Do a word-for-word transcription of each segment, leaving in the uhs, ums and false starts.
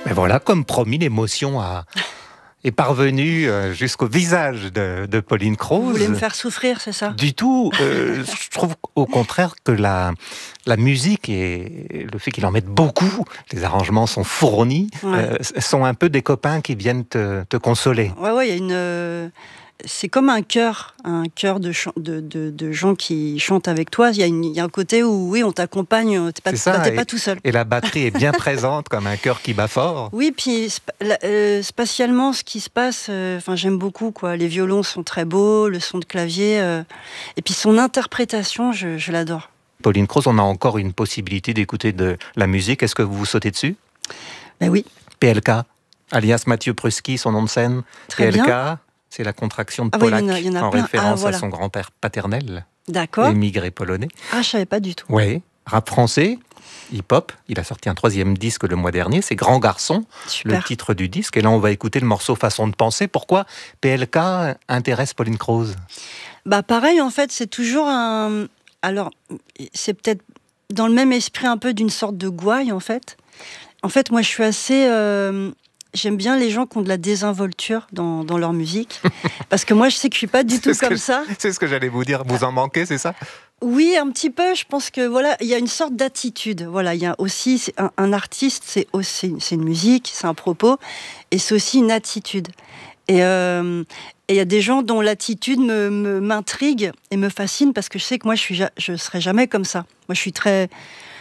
Et voilà, comme promis, l'émotion a... est parvenue jusqu'au visage de, de Pauline Croze. Vous voulez me faire souffrir, c'est ça? Du tout. Euh, je trouve au contraire que la, la musique et le fait qu'il en mette beaucoup, les arrangements sont fournis, ouais. euh, sont un peu des copains qui viennent te, te consoler. Ouais, ouais, il y a une... Euh... C'est comme un chœur, un chœur de, ch- de, de, de gens qui chantent avec toi. Il y a, une, il y a un côté où, oui, on t'accompagne, t'es pas, ça, bah, t'es et, pas tout seul. Et la batterie est bien présente, comme un chœur qui bat fort. Oui, puis euh, spatialement, ce qui se passe, euh, j'aime beaucoup, quoi. Les violons sont très beaux, le son de clavier, euh, et puis son interprétation, je, je l'adore. Pauline Croze, on a encore une possibilité d'écouter de la musique. Est-ce que vous vous sautez dessus? Ben oui. P L K, alias Mathieu Pruski, son nom de scène. Très P L K. Bien. C'est la contraction de ah Polak, oui, y en a, y en a en plein. référence ah, voilà. à son grand-père paternel, D'accord. émigré polonais. Ah, je savais pas du tout. Oui, rap français, hip-hop. Il a sorti un troisième disque le mois dernier, c'est Grand Garçon, Super. Le titre du disque. Et là, on va écouter le morceau Façon de penser. Pourquoi P L K intéresse Pauline Croze? Bah pareil, en fait, c'est toujours un... Alors, c'est peut-être dans le même esprit un peu d'une sorte de gouaille, en fait. En fait, moi, je suis assez... Euh... J'aime bien les gens qui ont de la désinvolture dans, dans leur musique. Parce que moi, je sais que je suis pas du tout comme que, ça. C'est ce que j'allais vous dire. Vous en manquez, c'est ça? Oui, un petit peu. Je pense que voilà, il y a une sorte d'attitude. Voilà, il y a aussi c'est un, un artiste, c'est aussi c'est une musique, c'est un propos, et c'est aussi une attitude. Et euh, il y a des gens dont l'attitude me, me m'intrigue et me fascine parce que je sais que moi, je suis, je serai jamais comme ça. Moi, je suis très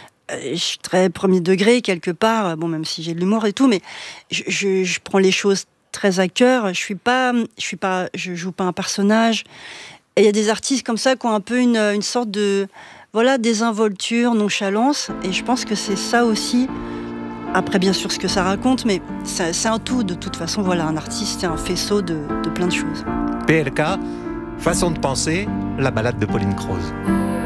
Je suis très premier degré quelque part, bon, même si j'ai de l'humour et tout, mais je, je, je prends les choses très à cœur. Je suis pas, je suis pas, je joue pas un personnage. Et il y a des artistes comme ça qui ont un peu une, une sorte de, voilà, désinvolture, nonchalance. Et je pense que c'est ça aussi. Après, bien sûr, ce que ça raconte, mais c'est, c'est un tout. De toute façon, voilà, un artiste, c'est un faisceau de, de plein de choses. P L K, Façon de penser, la balade de Pauline Croze.